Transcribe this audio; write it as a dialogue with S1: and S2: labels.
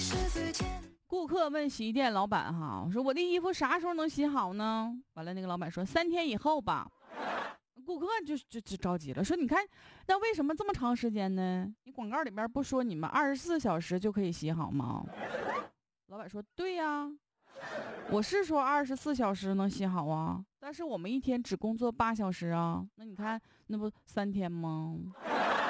S1: 顾客问洗衣店老板哈，说我的衣服啥时候能洗好呢？完了，那个老板说3天以后吧。顾客就着急了，说你看，那为什么这么长时间呢？你广告里边不说你们24小时就可以洗好吗？老板说对呀，我是说24小时能洗好啊，但是我们一天只工作8小时啊，那你看那不3天吗？